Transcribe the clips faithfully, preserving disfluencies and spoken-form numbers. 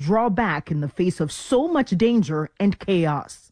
draw back in the face of so much danger and chaos.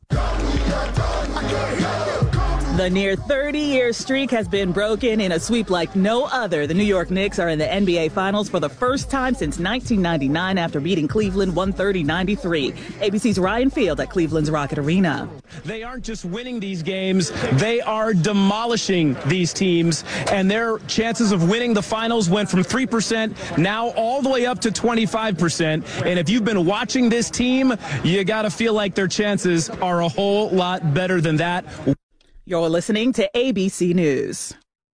The near thirty-year streak has been broken in a sweep like no other. The New York Knicks are in the N B A Finals for the first time since nineteen ninety-nine after beating Cleveland one thirty to ninety-three. A B C's Ryan Field at Cleveland's Rocket Arena. They aren't just winning these games, they are demolishing these teams, and their chances of winning the finals went from three percent now all the way up to twenty-five percent. And if you've been watching this team, you got to feel like their chances are a whole lot better than that. You're listening to A B C News.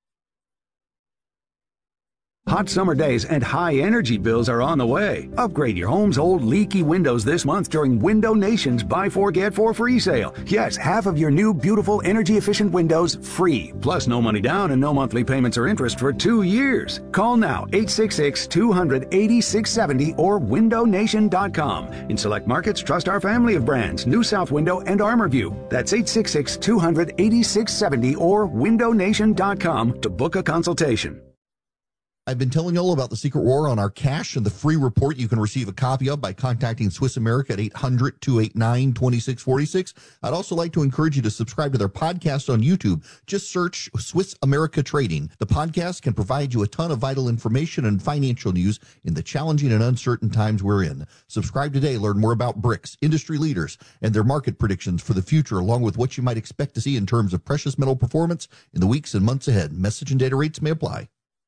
Hot summer days and high energy bills are on the way. Upgrade your home's old leaky windows this month during Window Nation's Buy Four Get Four free sale. Yes, half of your new beautiful energy efficient windows free. Plus no money down and no monthly payments or interest for two years. Call now eight six six, two hundred, eighty-six seventy or window nation dot com. In select markets, trust our family of brands, New South Window and ArmorView. That's eight six six, two hundred, eighty-six seventy or window nation dot com to book a consultation. I've been telling you all about the Secret War on our cash and the free report you can receive a copy of by contacting Swiss America at eight hundred, two eight nine, two six four six. I'd also like to encourage you to subscribe to their podcast on YouTube. Just search Swiss America Trading. The podcast can provide you a ton of vital information and financial news in the challenging and uncertain times we're in. Subscribe today. Learn more about BRICS, industry leaders, and their market predictions for the future, along with what you might expect to see in terms of precious metal performance in the weeks and months ahead. Message and data rates may apply.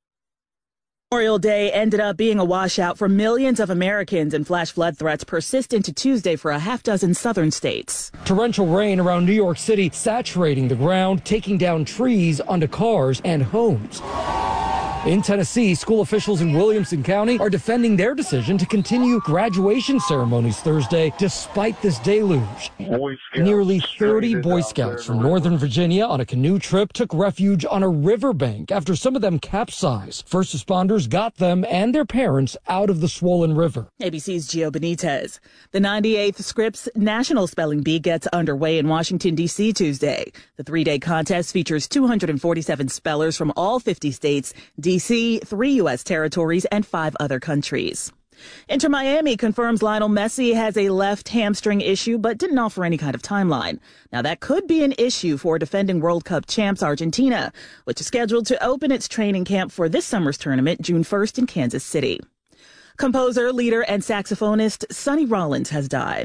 Memorial Day ended up being a washout for millions of Americans, and flash flood threats persist into Tuesday for a half dozen southern states. Torrential rain around New York City saturating the ground, taking down trees onto cars and homes. In Tennessee, school officials in Williamson County are defending their decision to continue graduation ceremonies Thursday despite this deluge. Nearly thirty Boy Scouts from Northern Virginia on a canoe trip took refuge on a riverbank after some of them capsized. First responders got them and their parents out of the swollen river. A B C's Gio Benitez. The ninety-eighth Scripps National Spelling Bee gets underway in Washington, D C Tuesday. The three-day contest features two hundred forty-seven spellers from all fifty states, D C, three U S territories, and five other countries. Inter Miami confirms Lionel Messi has a left hamstring issue, but didn't offer any kind of timeline. Now, that could be an issue for defending World Cup champs Argentina, which is scheduled to open its training camp for this summer's tournament June first in Kansas City. Composer, leader, and saxophonist Sonny Rollins has died.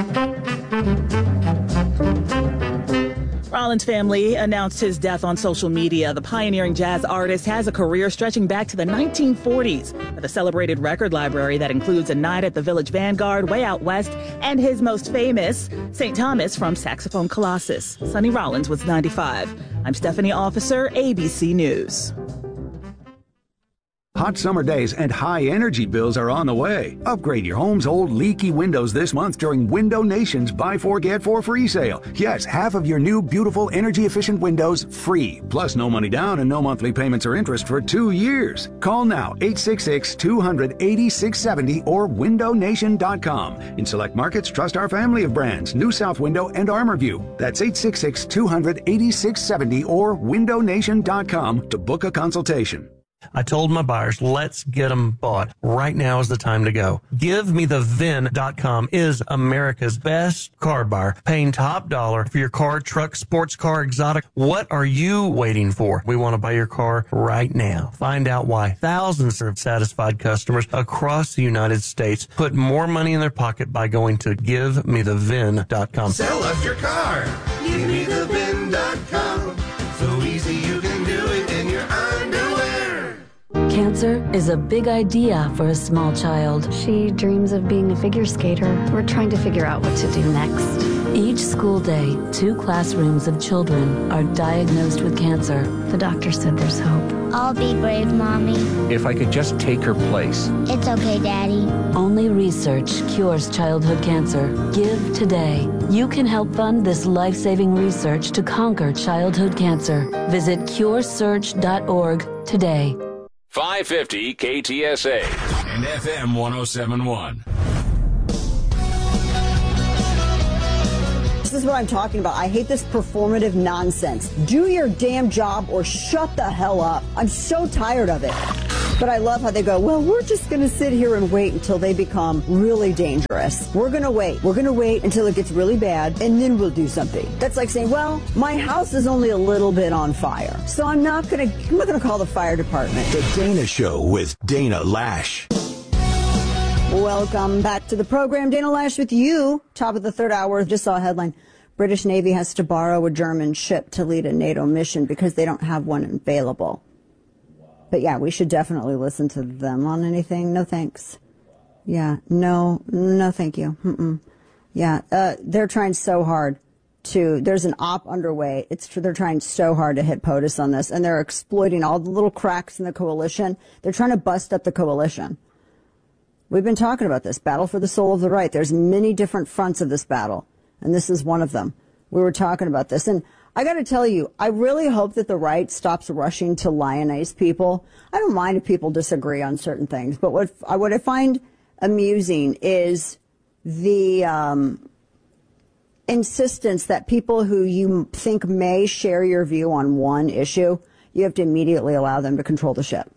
Rollins' family announced his death on social media. The pioneering jazz artist has a career stretching back to the nineteen forties with a celebrated record library that includes A Night at the Village Vanguard, Way Out West, and his most famous, Saint Thomas from Saxophone Colossus. Sonny Rollins was ninety-five. I'm Stephanie Officer, A B C News. Hot summer days and high energy bills are on the way. Upgrade your home's old leaky windows this month during Window Nation's Buy Four Get Four free sale. Yes, half of your new beautiful energy efficient windows free. Plus no money down and no monthly payments or interest for two years. Call now eight six six, two hundred, eighty-six seventy or window nation dot com. In select markets, trust our family of brands, New South Window and ArmorView. That's eight six six, two hundred, eighty-six seventy or window nation dot com to book a consultation. I told my buyers, let's get them bought. Right now is the time to go. Give Me The V I N dot com is America's best car buyer, paying top dollar for your car, truck, sports car, exotic. What are you waiting for? We want to buy your car right now. Find out why thousands of satisfied customers across the United States put more money in their pocket by going to Give Me The V I N dot com. Sell us your car. Give Me The V I N dot com. So easy you can do it in your underwear. Cancer is a big idea for a small child. She dreams of being a figure skater. We're trying to figure out what to do next. Each school day, two classrooms of children are diagnosed with cancer. The doctor said there's hope. I'll be brave, Mommy. If I could just take her place. It's okay, Daddy. Only research cures childhood cancer. Give today. You can help fund this life-saving research to conquer childhood cancer. Visit cure search dot org today. five fifty K T S A and F M one oh seven point one. This is what I'm talking about. I hate this performative nonsense. Do your damn job or shut the hell up. I'm so tired of it. But I love how they go, well, we're just going to sit here and wait until they become really dangerous. We're going to wait. We're going to wait until it gets really bad, and then we'll do something. That's like saying, well, my house is only a little bit on fire, so I'm not going to I'm not going to call the fire department. The Dana Show with Dana Lash. Welcome back to the program. Dana Lash with you. Top of the third hour. Just saw a headline. British Navy has to borrow a German ship to lead a NATO mission because they don't have one available. But yeah, we should definitely listen to them on anything. No thanks. Yeah, no, no thank you. Mm-mm. Yeah, uh, they're trying so hard to, there's an op underway. It's They're trying so hard to hit POTUS on this, and they're exploiting all the little cracks in the coalition. They're trying to bust up the coalition. We've been talking about this, battle for the soul of the right. There's many different fronts of this battle, and this is one of them. We were talking about this, and I got to tell you, I really hope that the right stops rushing to lionize people. I don't mind if people disagree on certain things, but what I, what I find amusing is the um, insistence that people who you think may share your view on one issue, you have to immediately allow them to control the ship.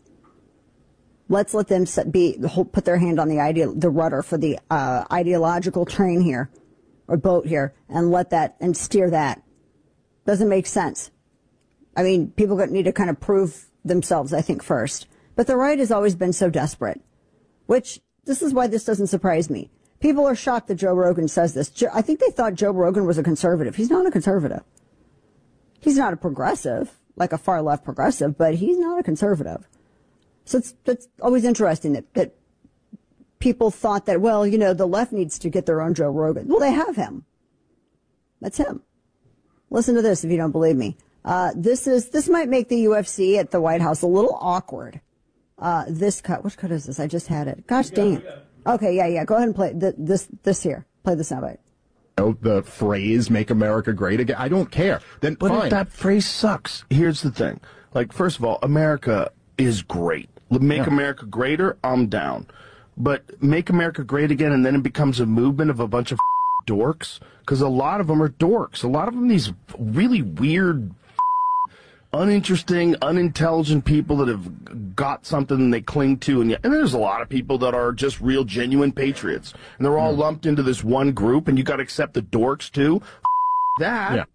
Let's let them be put their hand on the idea, the rudder for the uh, ideological train here, or boat here, and let that and steer that. Doesn't make sense. I mean, people need to kind of prove themselves, I think, first. But the right has always been so desperate, which this is why this doesn't surprise me. People are shocked that Joe Rogan says this. I think they thought Joe Rogan was a conservative. He's not a conservative. He's not a progressive, like a far-left progressive, but he's not a conservative. So it's, it's always interesting that, that people thought that, well, you know, the left needs to get their own Joe Rogan. Well, they have him. That's him. Listen to this if you don't believe me. Uh, this is this might make the U F C at the White House a little awkward. Uh, this cut, which cut is this? I just had it. Gosh dang it. Okay, yeah, yeah. Go ahead and play th- this. This here. Play the soundbite. know, the phrase "Make America Great Again." I don't care. Then but fine. If that phrase sucks. Here's the thing. Like, first of all, America is great. Make yeah. America greater, I'm down. But make America great again, and then it becomes a movement of a bunch of dorks, because a lot of them are dorks. A lot of them, these really weird, uninteresting, unintelligent people that have got something they cling to, and, and there's a lot of people that are just real, genuine patriots, and they're all mm. lumped into this one group, and you got to accept the dorks too. That. Yeah.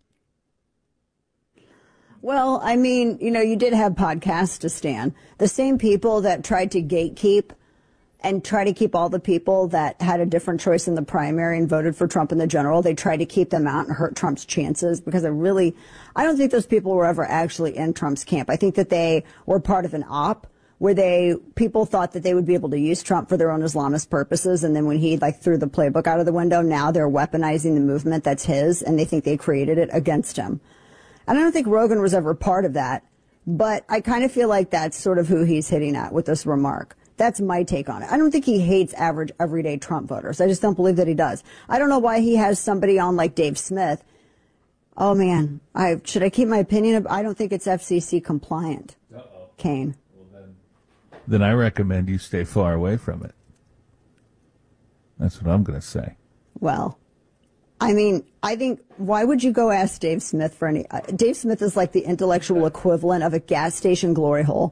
Well, I mean, you know, you did have Podcastistan. The same people that tried to gatekeep and try to keep all the people that had a different choice in the primary and voted for Trump in the general, they tried to keep them out and hurt Trump's chances, because I really, I don't think those people were ever actually in Trump's camp. I think that they were part of an op where they, people thought that they would be able to use Trump for their own Islamist purposes. And then when he like threw the playbook out of the window, now they're weaponizing the movement that's his, and they think they created it against him. And I don't think Rogan was ever part of that, but I kind of feel like that's sort of who he's hitting at with this remark. That's my take on it. I don't think he hates average, everyday Trump voters. I just don't believe that he does. I don't know why he has somebody on like Dave Smith. Oh, man. I should I keep my opinion? I don't think it's F C C compliant. Uh-oh. Kane. Well, then, then I recommend you stay far away from it. That's what I'm going to say. Well, I mean, I think, why would you go ask Dave Smith for any... Uh, Dave Smith is like the intellectual equivalent of a gas station glory hole.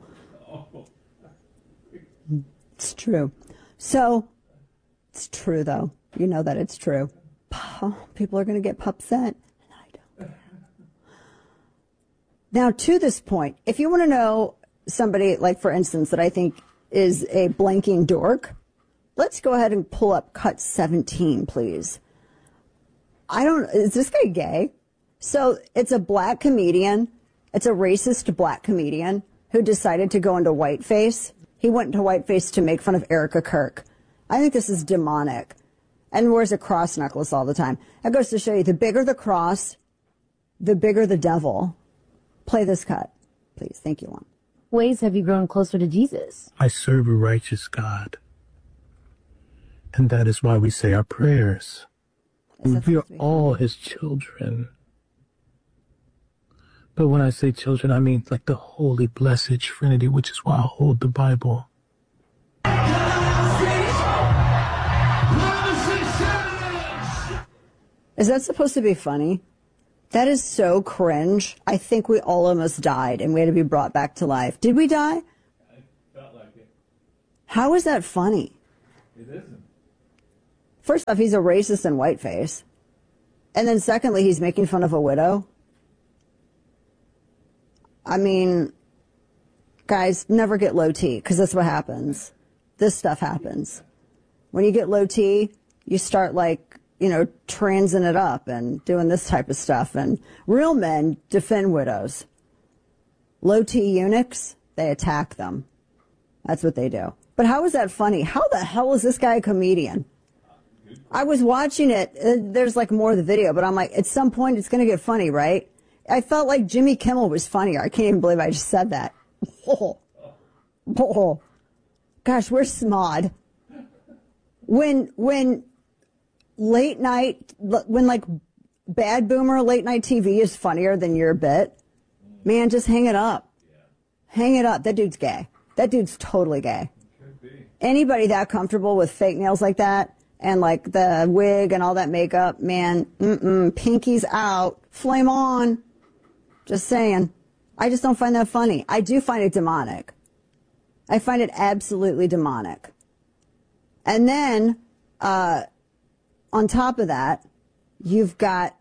It's true. So, it's true, though. You know that it's true. Oh, people are going to get upset. I don't care. Now, to this point, if you want to know somebody, like, for instance, that I think is a blanking dork, let's go ahead and pull up cut seventeen, please. I don't, is this guy gay? So it's a black comedian. It's a racist black comedian who decided to go into whiteface. He went into whiteface to make fun of Erica Kirk. I think this is demonic. And wears a cross necklace all the time. That goes to show you, the bigger the cross, the bigger the devil. Play this cut, please. Thank you, Juan. Ways have you grown closer to Jesus? I serve a righteous God. And that is why we say our prayers. We are all his children. But when I say children, I mean like the holy, blessed Trinity, which is why I hold the Bible. Is that supposed to be funny? That is so cringe. I think we all almost died and we had to be brought back to life. Did we die? I felt like it. How is that funny? It isn't. First off, he's a racist and whiteface. And then secondly, he's making fun of a widow. I mean, guys, never get low T, because that's what happens. This stuff happens. When you get low T, you start like, you know, transing it up and doing this type of stuff. And real men defend widows. Low T eunuchs, they attack them. That's what they do. But how is that funny? How the hell is this guy a comedian? I was watching it. Uh, there's like more of the video, but I'm like, at some point it's going to get funny, right? I felt like Jimmy Kimmel was funnier. I can't even believe I just said that. Oh. Oh. Gosh, we're smod. When, when late night, when like bad boomer late night T V is funnier than your bit, man, just hang it up. Hang it up. That dude's gay. That dude's totally gay. Anybody that comfortable with fake nails like that and like the wig and all that makeup, man, mm-mm, pinky's out, flame on. Just saying. I just don't find that funny. I do find it demonic. I find it absolutely demonic. And then, uh, on top of that, you've got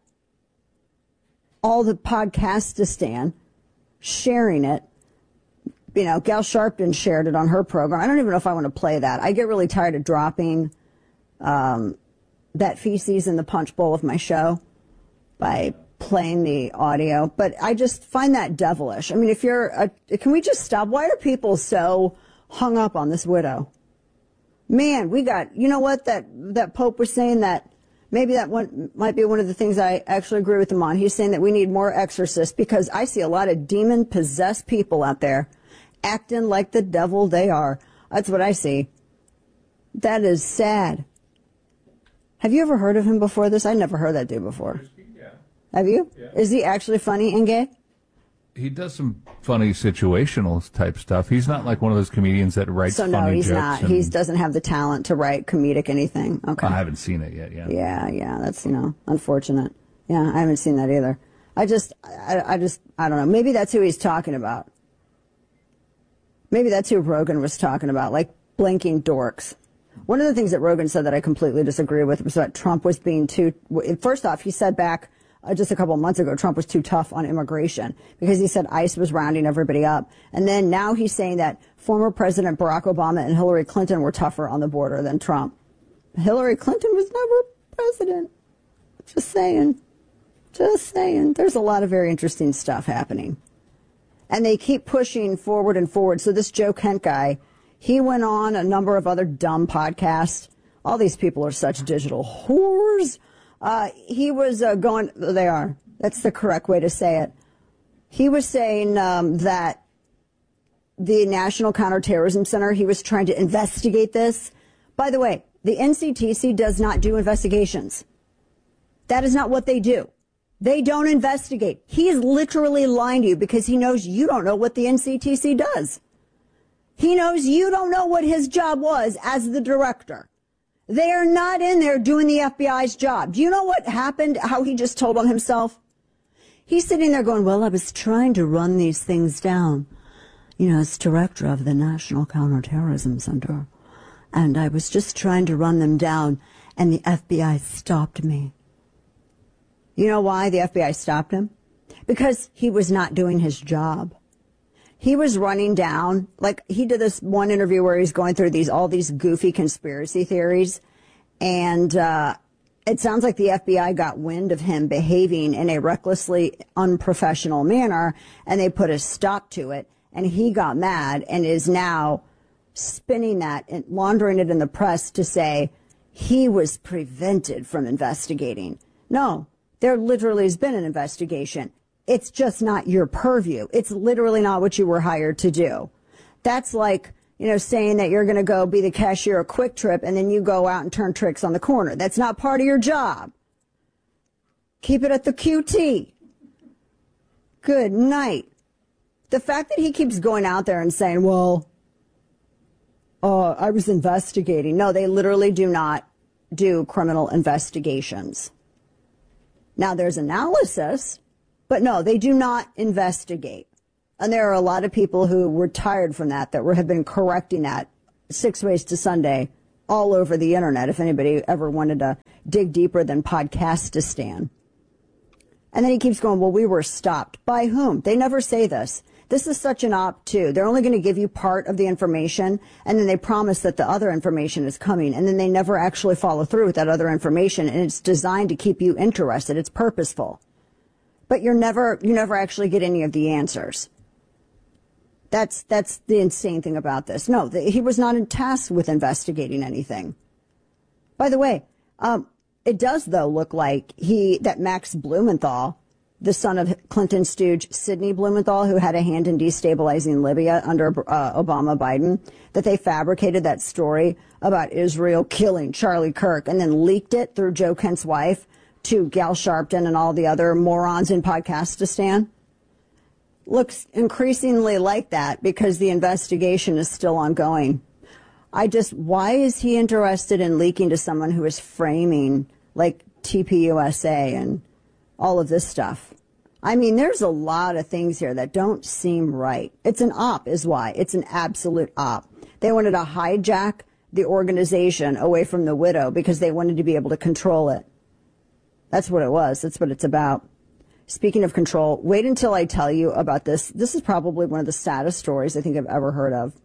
all the Podcastistan sharing it. You know, Gal Sharpton shared it on her program. I don't even know if I want to play that. I get really tired of dropping um, that feces in the punch bowl of my show by playing the audio. But I just find that devilish. I mean, if you're a, can we just stop? Why are people so hung up on this widow? Man, we got, you know what, that, that Pope was saying that maybe that one might be one of the things I actually agree with him on. He's saying that we need more exorcists because I see a lot of demon-possessed people out there acting like the devil they are. That's what I see. That is sad. Have you ever heard of him before this? I never heard that dude before. Yeah. Have you? Yeah. Is he actually funny and gay? He does some funny situational type stuff. He's not like one of those comedians that writes so funny no, he's jokes. not. and- He doesn't have the talent to write comedic anything. Okay. I haven't seen it yet, yeah. Yeah, yeah, that's, you know, unfortunate. Yeah, I haven't seen that either. I just, I, I just, I don't know. Maybe that's who he's talking about. Maybe that's who Rogan was talking about, like blinking dorks. One of the things that Rogan said that I completely disagree with was that Trump was being too, first off, he said back uh, just a couple of months ago, Trump was too tough on immigration because he said ICE was rounding everybody up. And then now he's saying that former President Barack Obama and Hillary Clinton were tougher on the border than Trump. Hillary Clinton was never president. Just saying. Just saying. There's a lot of very interesting stuff happening. And they keep pushing forward and forward. So this Joe Kent guy, he went on a number of other dumb podcasts. All these people are such digital whores. Uh, he was uh, going, they are. That's the correct way to say it. He was saying um, that the National Counterterrorism Center, he was trying to investigate this. By the way, the N C T C does not do investigations. That is not what they do. They don't investigate. He is literally lying to you because he knows you don't know what the N C T C does. He knows you don't know what his job was as the director. They are not in there doing the F B I's job. Do you know what happened, how he just told on himself? He's sitting there going, well, I was trying to run these things down, you know, as director of the National Counterterrorism Center. And I was just trying to run them down, and the F B I stopped me. You know why the F B I stopped him? Because he was not doing his job. He was running down, like he did this one interview where he's going through these, all these goofy conspiracy theories. And, uh, it sounds like the F B I got wind of him behaving in a recklessly unprofessional manner, and they put a stop to it. And he got mad and is now spinning that and laundering it in the press to say he was prevented from investigating. No. There literally has been an investigation. It's just not your purview. It's literally not what you were hired to do. That's like, you know, saying that you're going to go be the cashier of Quick Trip and then you go out and turn tricks on the corner. That's not part of your job. Keep it at the Q T. Good night. The fact that he keeps going out there and saying, well, uh, I was investigating. No, they literally do not do criminal investigations. Now, there's analysis, but no, they do not investigate. And there are a lot of people who were tired from that, that were, have been correcting that Six Ways to Sunday all over the internet if anybody ever wanted to dig deeper than Podcastistan. And then he keeps going, well, we were stopped. By whom? They never say this. This is such an op, too. They're only going to give you part of the information, and then they promise that the other information is coming, and then they never actually follow through with that other information, and it's designed to keep you interested. It's purposeful. But you're never, you never actually get any of the answers. That's, that's the insane thing about this. No, the, he was not tasked with investigating anything. By the way, um, it does, though, look like he, that Max Blumenthal, the son of Clinton stooge Sidney Blumenthal, who had a hand in destabilizing Libya under uh, Obama Biden, that they fabricated that story about Israel killing Charlie Kirk and then leaked it through Joe Kent's wife to Gal Sharpton and all the other morons in Podcastistan. Looks increasingly like that because the investigation is still ongoing. I just, why is he interested in leaking to someone who is framing like T P U S A and all of this stuff? I mean, there's a lot of things here that don't seem right. It's an op is why. It's an absolute op. They wanted to hijack the organization away from the widow because they wanted to be able to control it. That's what it was. That's what it's about. Speaking of control, wait until I tell you about this. This is probably one of the saddest stories I think I've ever heard of.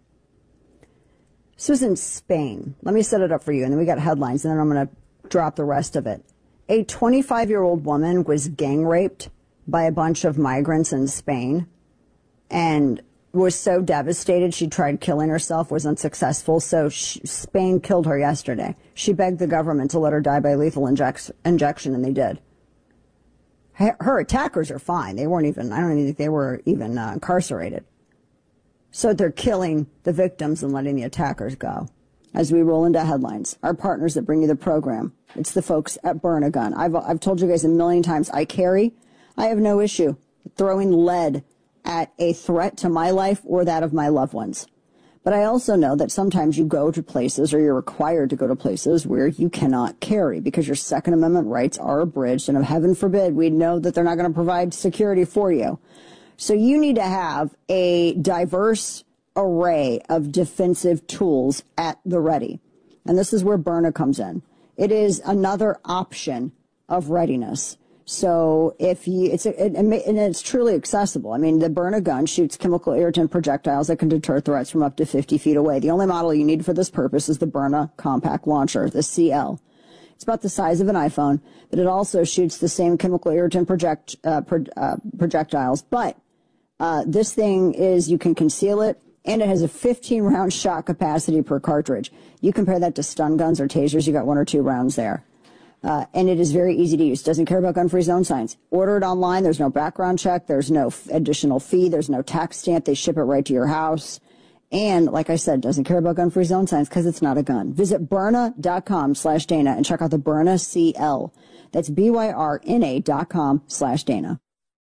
This was in Spain. Let me set it up for you, and then we got headlines, and then I'm going to drop the rest of it. A twenty-five-year-old woman was gang raped by a bunch of migrants in Spain and was so devastated she tried killing herself, was unsuccessful, so she, Spain killed her yesterday. She begged the government to let her die by lethal inject, injection, and they did. Her, her attackers are fine. They weren't even, I don't even think they were even uh, incarcerated. So they're killing the victims and letting the attackers go. As we roll into headlines, our partners that bring you the program, it's the folks at Burn a Gun. I've, I've told you guys a million times, I carry, I have no issue throwing lead at a threat to my life or that of my loved ones. But I also know that sometimes you go to places or you're required to go to places where you cannot carry because your Second Amendment rights are abridged. And if heaven forbid, we know that they're not going to provide security for you. So you need to have a diverse array of defensive tools at the ready. And this is where Byrna comes in. It is another option of readiness. So if you, it's, a, it, and it's truly accessible. I mean, the Byrna gun shoots chemical irritant projectiles that can deter threats from up to fifty feet away. The only model you need for this purpose is the Byrna Compact Launcher, the C L. It's about the size of an iPhone, but it also shoots the same chemical irritant project, uh, pro, uh, projectiles. But uh, this thing is, you can conceal it, and it has a fifteen round shot capacity per cartridge. You compare that to stun guns or tasers, you got one or two rounds there. Uh, and it is very easy to use. Doesn't care about gun-free zone signs. Order it online. There's no background check. There's no f- additional fee. There's no tax stamp. They ship it right to your house. And like I said, doesn't care about gun-free zone signs because it's not a gun. Visit Byrna.com slash Dana and check out the Byrna C L. That's B-Y-R-N-A dot com slash Dana.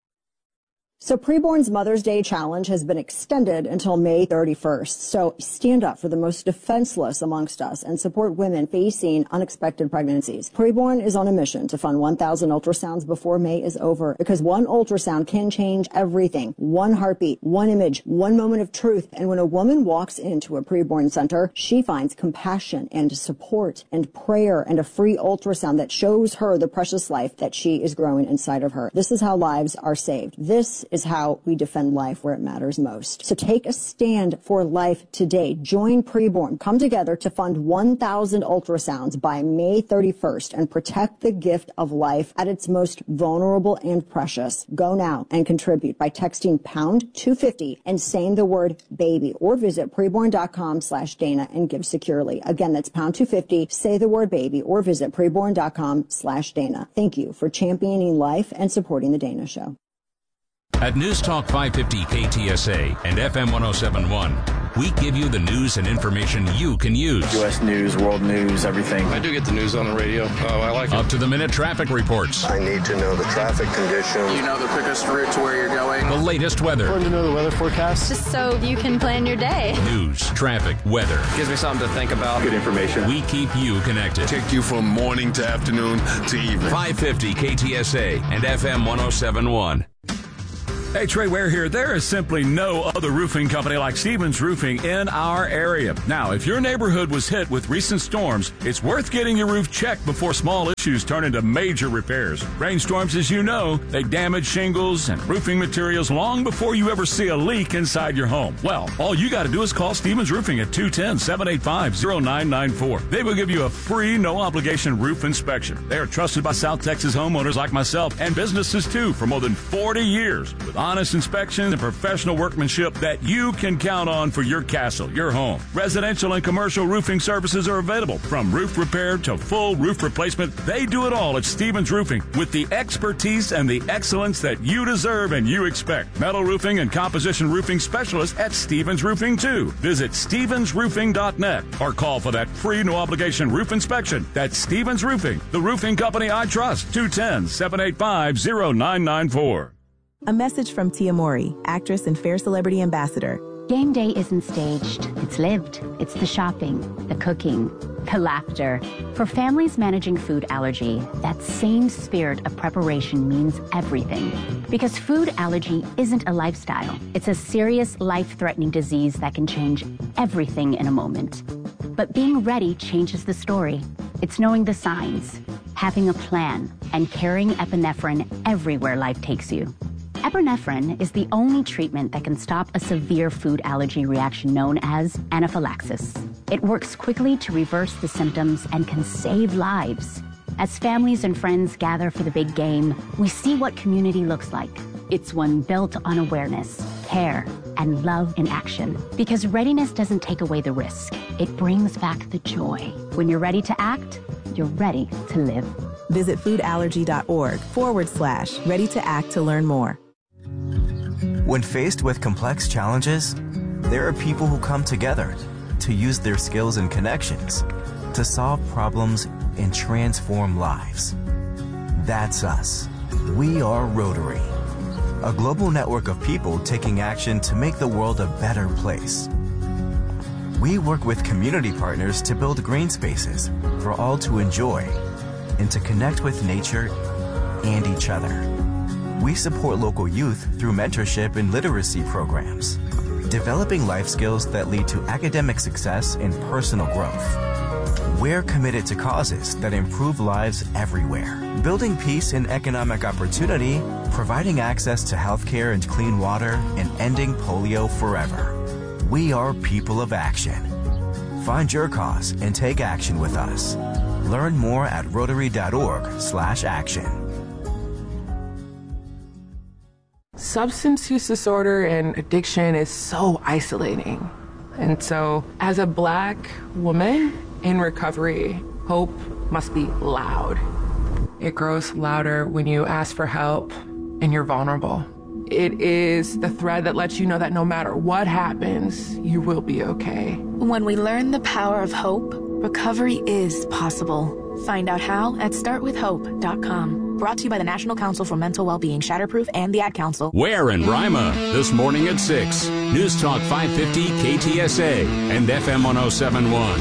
So Preborn's Mother's Day Challenge has been extended until May thirty-first. So stand up for the most defenseless amongst us and support women facing unexpected pregnancies. Preborn is on a mission to fund one thousand ultrasounds before May is over because one ultrasound can change everything. One heartbeat, one image, one moment of truth. And when a woman walks into a Preborn center, she finds compassion and support and prayer and a free ultrasound that shows her the precious life that she is growing inside of her. This is how lives are saved. This is how we defend life where it matters most. So take a stand for life today. Join Preborn. Come together to fund one thousand ultrasounds by May thirty-first and protect the gift of life at its most vulnerable and precious. Go now and contribute by texting pound two fifty and saying the word baby, or visit preborn.com slash Dana and give securely. Again, that's pound two fifty, say the word baby, or visit preborn.com slash Dana. Thank you for championing life and supporting The Dana Show. At News Talk five fifty K T S A and F M one oh seven point one, we give you the news and information you can use. U S news, world news, everything. I do get the news on the radio. Oh, I like it. Up to the minute traffic reports. I need to know the traffic conditions. You know the quickest route to where you're going. The latest weather. Want to know the weather forecast? Just so you can plan your day. News, traffic, weather. Gives me something to think about. Good information. We keep you connected. Take you from morning to afternoon to evening. five fifty K T S A and F M one oh seven point one. Hey, Trey Ware here. There is simply no other roofing company like Stevens Roofing in our area. Now, if your neighborhood was hit with recent storms, it's worth getting your roof checked before small issues turn into major repairs. Rainstorms, as you know, they damage shingles and roofing materials long before you ever see a leak inside your home. Well, all you got to do is call Stevens Roofing at two one zero, seven eight five, zero nine nine four. They will give you a free, no-obligation roof inspection. They are trusted by South Texas homeowners like myself and businesses, too, for more than forty years with honest inspections and professional workmanship that you can count on for your castle, your home. Residential and commercial roofing services are available, from roof repair to full roof replacement. They do it all at Stevens Roofing with the expertise and the excellence that you deserve and you expect. Metal roofing and composition roofing specialists at Stevens Roofing, too. Visit stevens roofing dot net or call for that free no-obligation roof inspection. That's Stevens Roofing, the roofing company I trust. two one zero, seven eight five, zero nine nine four. A message from Tia Mowry, actress and Fair Celebrity Ambassador. Game day isn't staged. It's lived. It's the shopping, the cooking, the laughter. For families managing food allergy, that same spirit of preparation means everything. Because food allergy isn't a lifestyle. It's a serious, life-threatening disease that can change everything in a moment. But being ready changes the story. It's knowing the signs, having a plan, and carrying epinephrine everywhere life takes you. Epinephrine is the only treatment that can stop a severe food allergy reaction known as anaphylaxis. It works quickly to reverse the symptoms and can save lives. As families and friends gather for the big game, we see what community looks like. It's one built on awareness, care, and love in action. Because readiness doesn't take away the risk. It brings back the joy. When you're ready to act, you're ready to live. Visit foodallergy.org forward slash ready to act to learn more. When faced with complex challenges, there are people who come together to use their skills and connections to solve problems and transform lives. That's us. We are Rotary, a global network of people taking action to make the world a better place. We work with community partners to build green spaces for all to enjoy and to connect with nature and each other. We support local youth through mentorship and literacy programs, developing life skills that lead to academic success and personal growth. We're committed to causes that improve lives everywhere, building peace and economic opportunity, providing access to healthcare and clean water, and ending polio forever. We are people of action. Find your cause and take action with us. Learn more at rotary.org slash action. Substance use disorder and addiction is so isolating. And so, as a Black woman in recovery, hope must be loud. It grows louder when you ask for help and you're vulnerable. It is the thread that lets you know that no matter what happens, you will be okay. When we learn the power of hope, recovery is possible. Find out how at start with hope dot com. Brought to you by the National Council for Mental Wellbeing, Shatterproof, and the Ad Council. Ware and Rima, this morning at six. News Talk five fifty K T S A and F M one oh seven point one.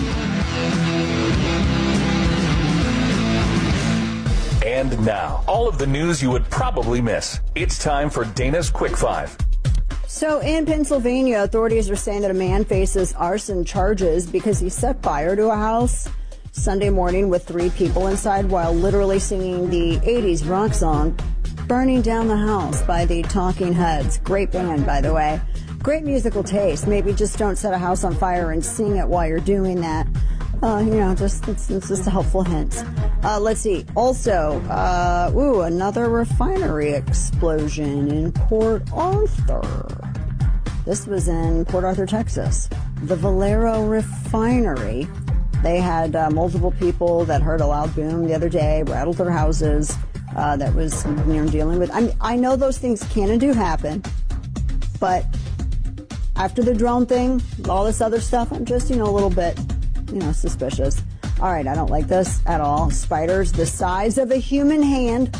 And now, all of the news you would probably miss. It's time for Dana's Quick Five. So in Pennsylvania, authorities are saying that a man faces arson charges because he set fire to a house Sunday morning with three people inside while literally singing the eighties rock song, Burning Down the House by the Talking Heads. Great band, by the way. Great musical taste. Maybe just don't set a house on fire and sing it while you're doing that. Uh, you know, just it's, it's just a helpful hint. Uh, let's see. Also, uh, ooh, another refinery explosion in Port Arthur. This was in Port Arthur, Texas. The Valero Refinery. They had uh, multiple people that heard a loud boom the other day, rattled their houses. Uh, that was, you know, dealing with. I mean, I know those things can and do happen, but after the drone thing, all this other stuff, I'm just, you know, a little bit, you know, suspicious. All right, I don't like this at all. Spiders the size of a human hand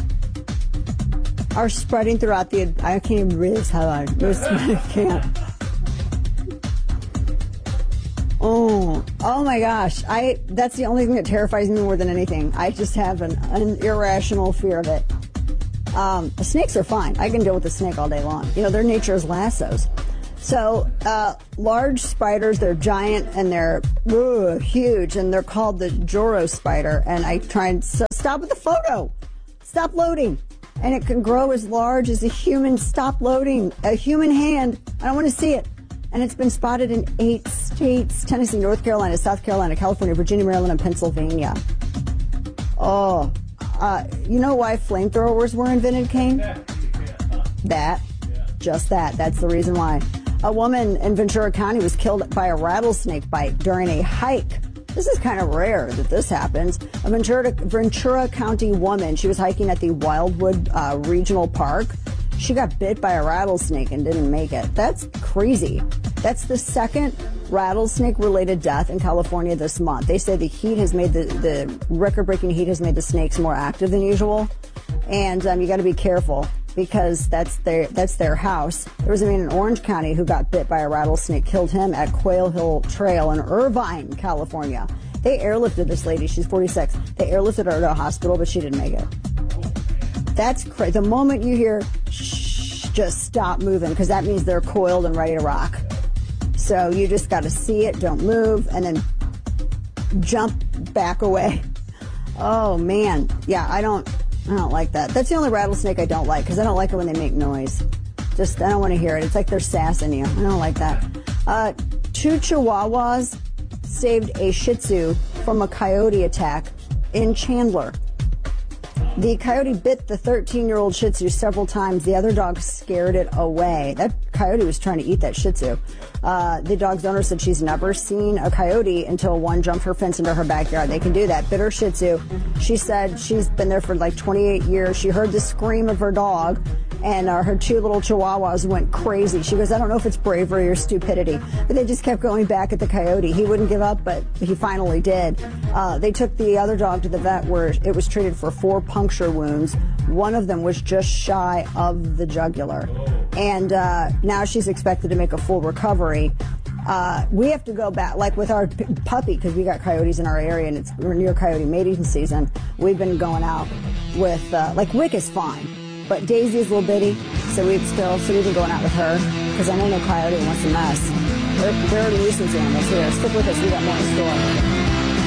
are spreading throughout the. I can't even read this. How I can't. Oh, oh my gosh. I that's the only thing that terrifies me more than anything. I just have an, an irrational fear of it. Um, the snakes are fine. I can deal with the snake all day long. You know, their nature is lassos. So, uh, large spiders, they're giant and they're ugh, huge, and they're called the Joro spider. And I try and so stop with the photo. Stop loading. And it can grow as large as a human. Stop loading. A human hand. I don't want to see it. And it's been spotted in eight states: Tennessee, North Carolina, South Carolina, California, Virginia, Maryland, and Pennsylvania. Oh, uh, you know why flamethrowers were invented, Kane? That. Just that. That's the reason why. A woman in Ventura County was killed by a rattlesnake bite during a hike. This is kind of rare that this happens. A Ventura, Ventura County woman, she was hiking at the Wildwood uh, Regional Park. She got bit by a rattlesnake and didn't make it. That's crazy. That's the second rattlesnake-related death in California this month. They say the heat has made the, the record-breaking heat has made the snakes more active than usual. And um, you got to be careful, because that's their that's their house. There was a man in Orange County who got bit by a rattlesnake, killed him at Quail Hill Trail in Irvine, California. They airlifted this lady. She's forty-six. They airlifted her to a hospital, but she didn't make it. That's crazy. The moment you hear, shh, just stop moving, because that means they're coiled and ready to rock. So you just got to see it, don't move, and then jump back away. Oh, man. Yeah, I don't... I don't like that. That's the only rattlesnake I don't like, because I don't like it when they make noise. Just, I don't want to hear it. It's like they're sassing you. I don't like that. Uh, two Chihuahuas saved a Shih Tzu from a coyote attack in Chandler. The coyote bit the thirteen-year-old Shih Tzu several times. The other dog scared it away. That coyote was trying to eat that Shih Tzu. Uh, the dog's owner said she's never seen a coyote until one jumped her fence into her backyard. They can do that. Bit her Shih Tzu. She said she's been there for like twenty-eight years. She heard the scream of her dog, and uh, her two little Chihuahuas went crazy. She goes, I don't know if it's bravery or stupidity, but they just kept going back at the coyote. He wouldn't give up, but he finally did. Uh, they took the other dog to the vet, where it was treated for four puncture wounds. One of them was just shy of the jugular. And uh, now she's expected to make a full recovery. Uh, we have to go back, like with our p- puppy, because we got coyotes in our area, and it's we're near coyote mating season. We've been going out with, uh, like Wick is fine, but Daisy is a little bitty, so we've still, so we've been going out with her, because I know no coyote wants a mess. They're, they're nuisance animals here. Stick with us, we got more in store.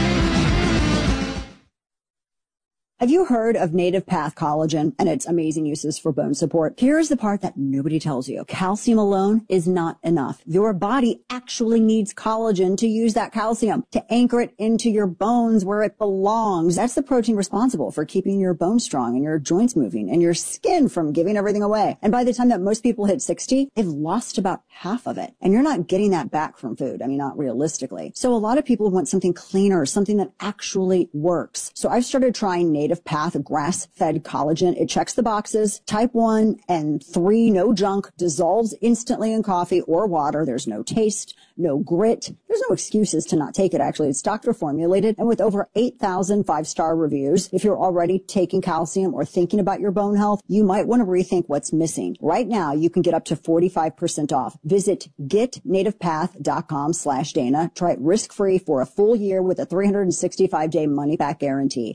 Have you heard of Native Path Collagen and its amazing uses for bone support? Here's the part that nobody tells you. Calcium alone is not enough. Your body actually needs collagen to use that calcium, to anchor it into your bones where it belongs. That's the protein responsible for keeping your bones strong and your joints moving and your skin from giving everything away. And by the time that most people hit sixty, they've lost about half of it. And you're not getting that back from food. I mean, not realistically. So a lot of people want something cleaner, something that actually works. So I've started trying Native Path grass-fed collagen. It checks the boxes. Type one and three, no junk, dissolves instantly in coffee or water. There's no taste, no grit. There's no excuses to not take it, actually. It's doctor formulated, and with over eight thousand five-star reviews. If you're already taking calcium or thinking about your bone health, you might want to rethink what's missing. Right now, you can get up to forty-five percent off. Visit getnativepath.com slash Dana. Try it risk-free for a full year with a three hundred sixty-five day money-back guarantee.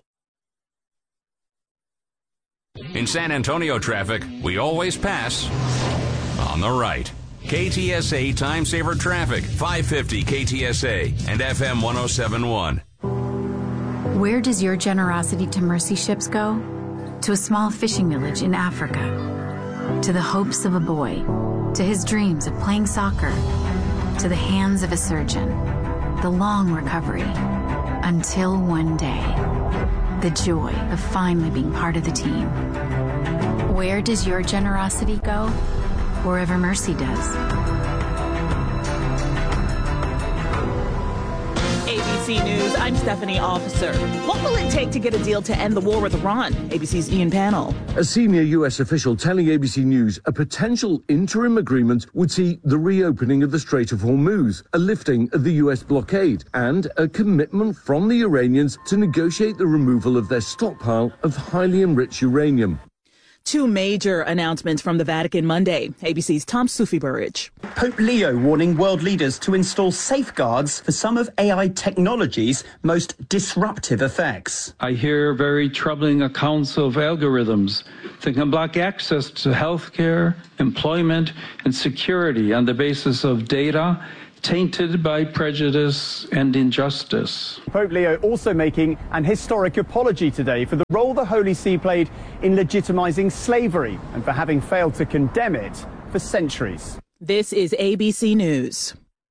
In San Antonio traffic, we always pass on the right. K T S A Time Saver Traffic, five fifty K T S A and F M one oh seven point one. Where does your generosity to mercy ships go? To a small fishing village in Africa. To the hopes of a boy. To his dreams of playing soccer. To the hands of a surgeon. The long recovery. Until one day. The joy of finally being part of the team. Where does your generosity go? Wherever mercy does. A B C News, I'm Stephanie Officer. What will it take to get a deal to end the war with Iran? A B C's Ian Pannell. A senior U S official telling A B C News a potential interim agreement would see the reopening of the Strait of Hormuz, a lifting of the U S blockade, and a commitment from the Iranians to negotiate the removal of their stockpile of highly enriched uranium. Two major announcements from the Vatican Monday. A B C's Tom Sufi-Burridge. Pope Leo warning world leaders to install safeguards for some of A I technology's most disruptive effects. I hear very troubling accounts of algorithms that can block access to healthcare, employment, and security on the basis of data tainted by prejudice and injustice. Pope Leo also making an historic apology today for the role the Holy See played in legitimizing slavery and for having failed to condemn it for centuries. This is A B C News.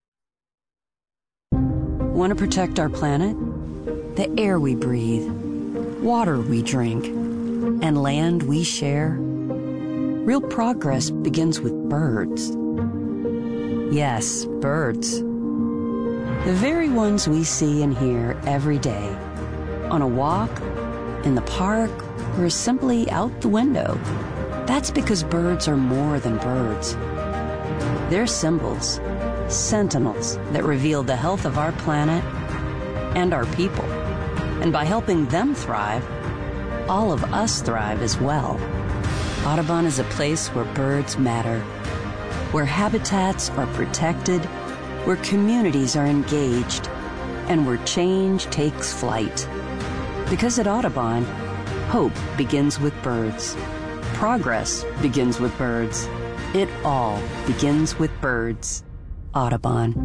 Want to protect our planet? The air we breathe, water we drink, and land we share? Real progress begins with birds. Yes, birds. The very ones we see and hear every day. On a walk, in the park, or simply out the window. That's because birds are more than birds. They're symbols, sentinels that reveal the health of our planet and our people. And by helping them thrive, all of us thrive as well. Audubon is a place where birds matter, where habitats are protected, where communities are engaged, and where change takes flight. Because at Audubon, hope begins with birds. Progress begins with birds. It all begins with birds. Audubon.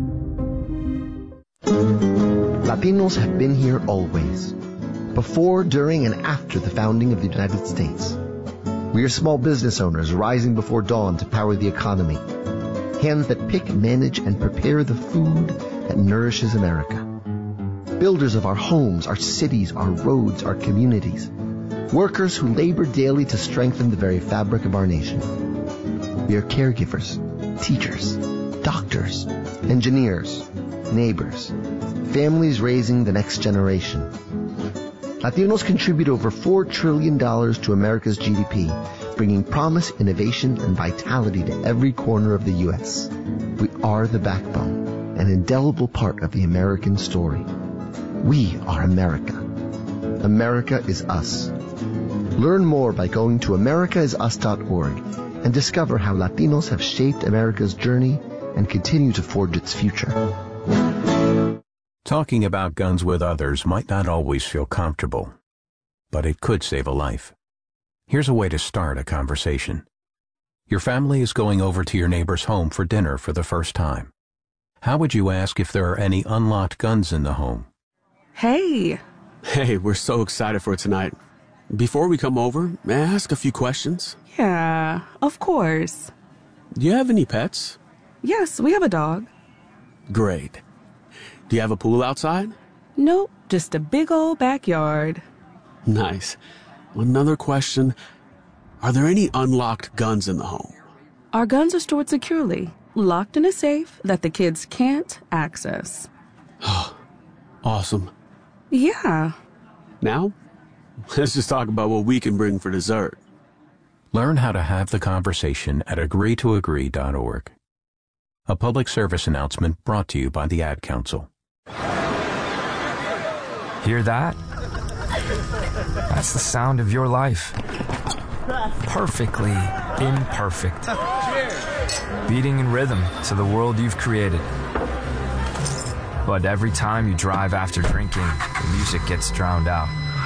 Latinos have been here always, before, during, and after the founding of the United States. We are small business owners rising before dawn to power the economy. Hands that pick, manage, and prepare the food that nourishes America. Builders of our homes, our cities, our roads, our communities. Workers who labor daily to strengthen the very fabric of our nation. We are caregivers, teachers, doctors, engineers, neighbors, families raising the next generation. Latinos contribute over four trillion dollars to America's G D P, bringing promise, innovation, and vitality to every corner of the U S. We are the backbone, an indelible part of the American story. We are America. America is us. Learn more by going to america is us dot org and discover how Latinos have shaped America's journey and continue to forge its future. Talking about guns with others might not always feel comfortable, but it could save a life. Here's a way to start a conversation. Your family is going over to your neighbor's home for dinner for the first time. How would you ask if there are any unlocked guns in the home? Hey. Hey, we're so excited for tonight. Before we come over, may I ask a few questions? Yeah, of course. Do you have any pets? Yes, we have a dog. Great. Do you have a pool outside? Nope, just a big old backyard. Nice. Another question. Are there any unlocked guns in the home? Our guns are stored securely, locked in a safe that the kids can't access. Awesome. Yeah. Now, let's just talk about what we can bring for dessert. Learn how to have the conversation at agree to agree dot org. A public service announcement brought to you by the Ad Council. Hear that? That's the sound of your life. Perfectly imperfect. Beating in rhythm to the world you've created. But every time you drive after drinking, the music gets drowned out.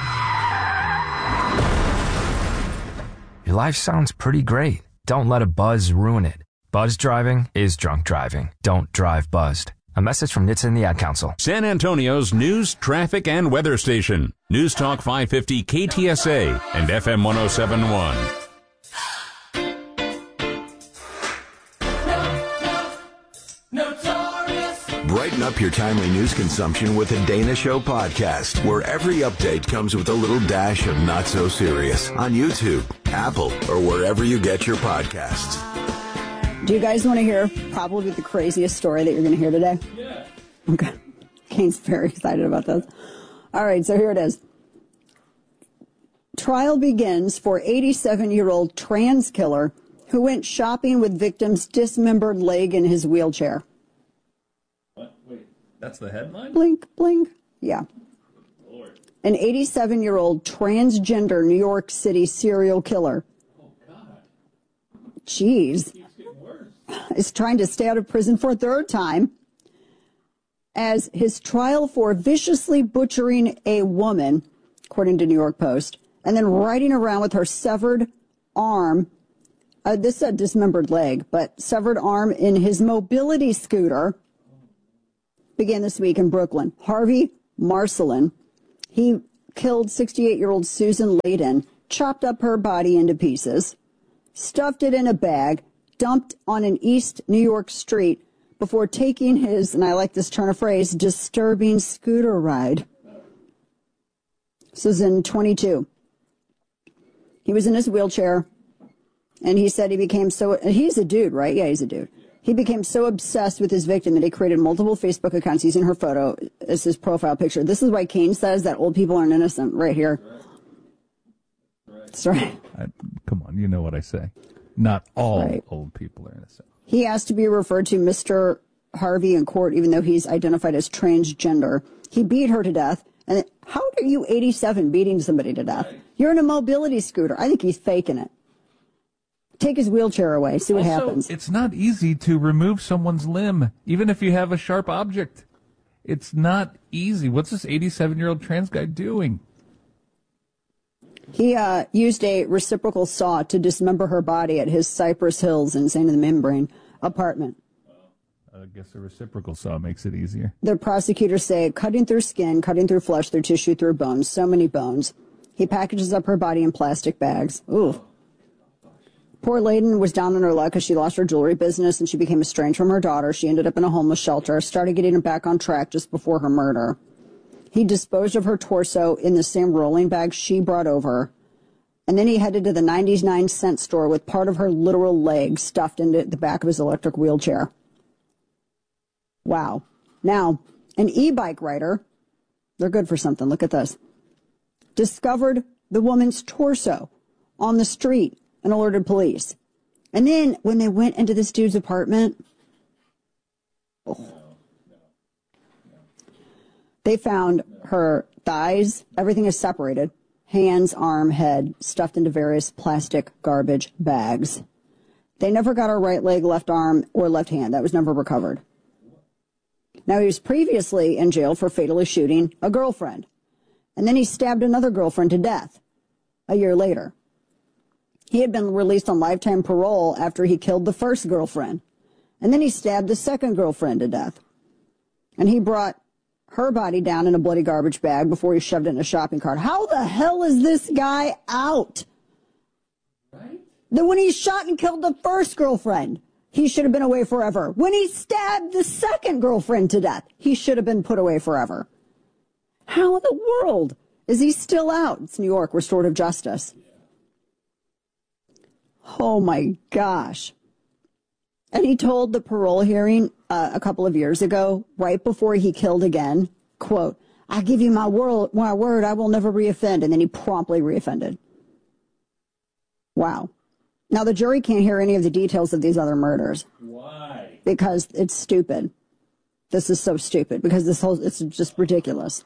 Your life sounds pretty great. Don't let a buzz ruin it. Buzz driving is drunk driving. Don't drive buzzed. A message from N H T S A and the Ad Council. San Antonio's news, traffic, and weather station. News Talk five fifty K T S A and F M one oh seven point one. Brighten up your timely news consumption with the Dana Show podcast, where every update comes with a little dash of not so serious on YouTube, Apple, or wherever you get your podcasts. Do you guys want to hear probably the craziest story that you're going to hear today? Yeah. Okay. Kane's very excited about this. All right, so here it is. Trial begins for eighty-seven-year-old trans killer who went shopping with victim's dismembered leg in his wheelchair. What? Wait, that's the headline? Blink, blink. Yeah. Lord. An eighty-seven-year-old transgender New York City serial killer Jeez. Is trying to stay out of prison for a third time as his trial for viciously butchering a woman, according to New York Post, and then riding around with her severed arm, uh, this is a dismembered leg, but severed arm in his mobility scooter, began this week in Brooklyn. Harvey Marcelin, he killed sixty-eight-year-old Susan Layden, chopped up her body into pieces, stuffed it in a bag, dumped on an East New York street before taking his, and I like this turn of phrase, disturbing scooter ride. This is in twenty-two. He was in his wheelchair, and he said he became so, he's a dude, right? Yeah, he's a dude. He became so obsessed with his victim that he created multiple Facebook accounts using her photo as his profile picture. This is why Kane says that old people aren't innocent, right here. That's right. I, come on, you know what I say. Not all right. old people are innocent. He asked to be referred to Mister Harvey in court, even though he's identified as transgender. He beat her to death. And how are you eighty-seven beating somebody to death? You're in a mobility scooter. I think he's faking it. Take his wheelchair away. See what also, happens. It's not easy to remove someone's limb, even if you have a sharp object. It's not easy. What's this eighty-seven-year-old trans guy doing? He uh, used a reciprocal saw to dismember her body at his Cypress Hills in Saint Membrane apartment. I guess a reciprocal saw makes it easier. The prosecutors say cutting through skin, cutting through flesh, through tissue, through bones, so many bones. He packages up her body in plastic bags. Ooh. Poor Layden was down on her luck because she lost her jewelry business and she became estranged from her daughter. She ended up in a homeless shelter, started getting back on track just before her murder. He disposed of her torso in the same rolling bag she brought over. And then he headed to the ninety-nine cent store with part of her literal leg stuffed into the back of his electric wheelchair. Wow. Now, an e-bike rider, they're good for something. Look at this. Discovered the woman's torso on the street and alerted police. And then when they went into this dude's apartment, oh, they found her thighs. Everything is separated. Hands, arm, head, stuffed into various plastic garbage bags. They never got her right leg, left arm, or left hand. That was never recovered. Now, he was previously in jail for fatally shooting a girlfriend. And then he stabbed another girlfriend to death a year later. He had been released on lifetime parole after he killed the first girlfriend. And then he stabbed the second girlfriend to death. And he brought her body down in a bloody garbage bag before he shoved it in a shopping cart. How the hell is this guy out? Right? Then when he shot and killed the first girlfriend, he should have been away forever. When he stabbed the second girlfriend to death, he should have been put away forever. How in the world is he still out? It's New York, restorative justice. Oh, my gosh. And he told the parole hearing uh, a couple of years ago, right before he killed again, quote, I give you my, word, my word, I will never reoffend. And then he promptly reoffended. Wow. Now, the jury can't hear any of the details of these other murders. Why? Because it's stupid. This is so stupid because this whole, it's just ridiculous.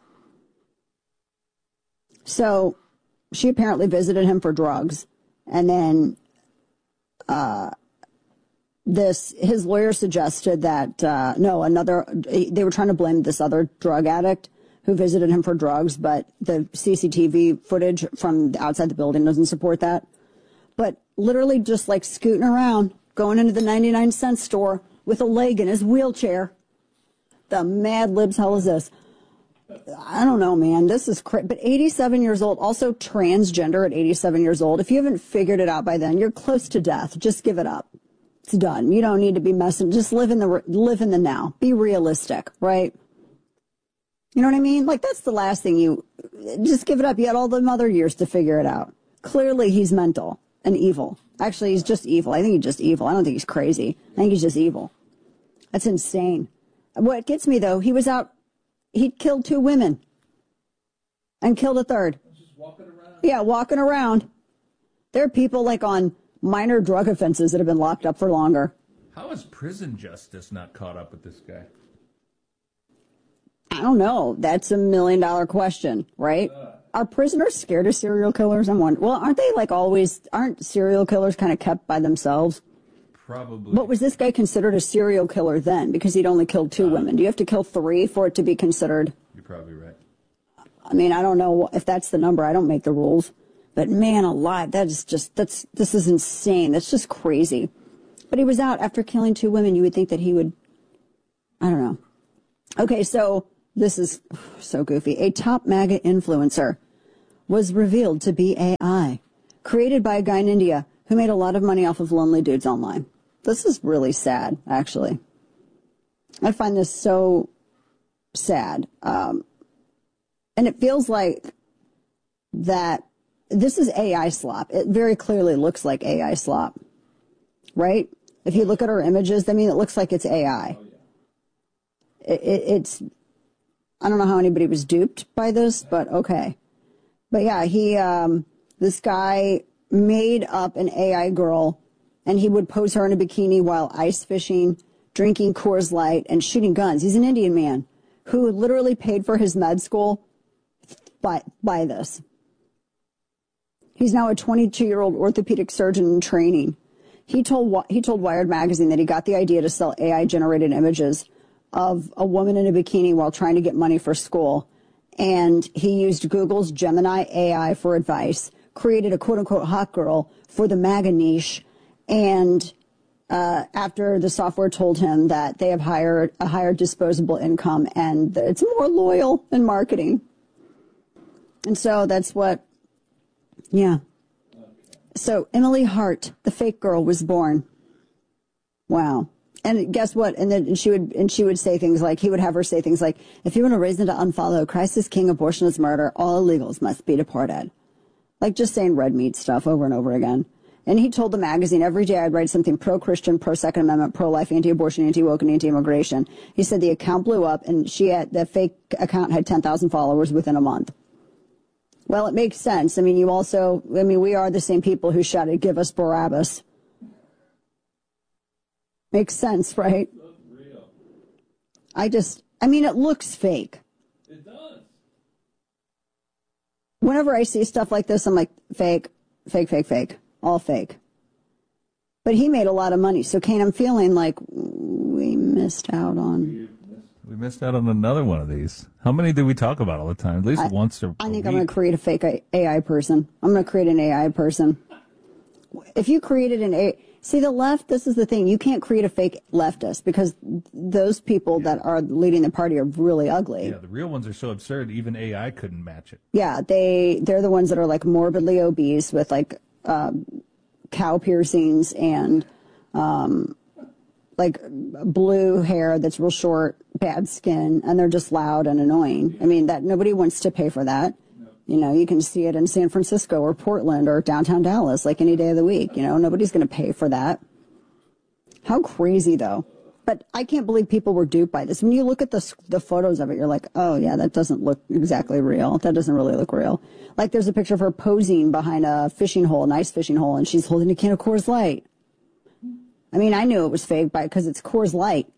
So she apparently visited him for drugs. And then uh, this, his lawyer suggested that, uh, no, another, they were trying to blame this other drug addict who visited him for drugs, but the C C T V footage from outside the building doesn't support that. But literally just like scooting around, going into the ninety-nine cent store with a leg in his wheelchair. The Mad Libs hell is this? I don't know, man. This is crazy. But eighty-seven years old, also transgender at eighty-seven years old. If you haven't figured it out by then, you're close to death. Just give it up. It's done. You don't need to be messing. Just live in the live in the now. Be realistic, right? You know what I mean? Like, that's the last thing you... Just give it up. You had all the other years to figure it out. Clearly, he's mental and evil. Actually, he's just evil. I think he's just evil. I don't think he's crazy. I think he's just evil. That's insane. What gets me, though, he was out... He killed two women and killed a third. Just walking around. Yeah, walking around. There are people, like, on minor drug offenses that have been locked up for longer. How is prison justice not caught up with this guy? I don't know. That's a million dollar question, right? Uh, are prisoners scared of serial killers? I'm wondering. Well, aren't they like always, aren't serial killers kind of kept by themselves? Probably. But was this guy considered a serial killer then? Because he'd only killed two uh, women. Do you have to kill three for it to be considered? You're probably right. I mean, I don't know if that's the number. I don't make the rules. But man alive, that is just, that's, this is insane. That's just crazy. But he was out after killing two women. You would think that he would, I don't know. Okay, so this is so goofy. A top MAGA influencer was revealed to be A I, created by a guy in India who made a lot of money off of lonely dudes online. This is really sad, actually. I find this so sad. Um, and it feels like that this is A I slop. It very clearly looks like A I slop, right? If you look at our images, I mean, it looks like it's A I. It, it, it's, I don't know how anybody was duped by this, but okay. But yeah, he, um, this guy made up an A I girl, and he would pose her in a bikini while ice fishing, drinking Coors Light, and shooting guns. He's an Indian man who literally paid for his med school by, by this. He's now a twenty-two-year-old orthopedic surgeon in training. He told, he told Wired magazine that he got the idea to sell A I-generated images of a woman in a bikini while trying to get money for school. And he used Google's Gemini A I for advice, created a quote-unquote hot girl for the MAGA niche, and uh, after the software told him that they have hired a higher disposable income and it's more loyal than marketing. And so that's what, yeah. So Emily Hart, the fake girl, was born. Wow. And guess what? And then she would, and she would say things like, he would have her say things like, if you want a reason to unfollow, Christ is king, abortion is murder, all illegals must be deported. Like just saying red meat stuff over and over again. And he told the magazine, every day I'd write something pro-Christian, pro-Second Amendment, pro-life, anti-abortion, anti-woke, and anti-immigration. He said the account blew up, and she had, the fake account had ten thousand followers within a month. Well, it makes sense. I mean, you also, I mean, we are the same people who shouted, give us Barabbas. Makes sense, right? Real. I just, I mean, it looks fake. It does. Whenever I see stuff like this, I'm like, fake, fake, fake, fake, all fake. But he made a lot of money. So, Kane, I'm feeling like we missed out on. We missed out on another one of these. How many do we talk about all the time? At least I, once or I think week. I'm going to create a fake A I person. I'm going to create an A I person. If you created an A I, see the left, this is the thing. You can't create a fake leftist because those people yeah. that are leading the party are really ugly. Yeah, the real ones are so absurd, even A I couldn't match it. Yeah, they, they're the ones that are like morbidly obese with like um, cow piercings and um, like blue hair that's real short, bad skin, and they're just loud and annoying. I mean, that nobody wants to pay for that. You know, you can see it in San Francisco or Portland or downtown Dallas, like any day of the week. You know, nobody's going to pay for that. How crazy, though. But I can't believe people were duped by this. When you look at the the photos of it, you're like, oh, yeah, that doesn't look exactly real. That doesn't really look real. Like there's a picture of her posing behind a fishing hole, a nice fishing hole, and she's holding a can of Coors Light. I mean, I knew it was fake because it's Coors Light.